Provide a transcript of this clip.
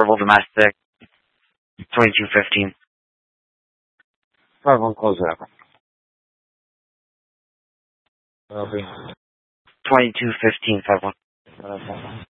civil domestic, 2215. 5-1, close it out. 2215, 5-1.